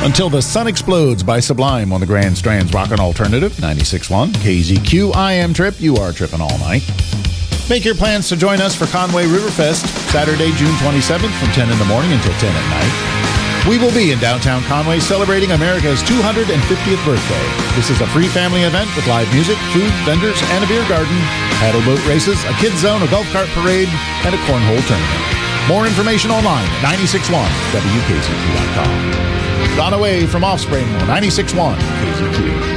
Until the Sun Explodes by Sublime on the Grand Strand's Rockin' Alternative, 96.1 KZQ. I am Trip. You are tripping all night. Make your plans to join us for Conway Riverfest, Saturday, June 27th from 10 in the morning until 10 at night. We will be in downtown Conway celebrating America's 250th birthday. This is a free family event with live music, food, vendors, and a beer garden, paddle boat races, a kids zone, a golf cart parade, and a cornhole tournament. More information online at 961WKZQ.com. Gone away from Offspring, 96.1 KZQ.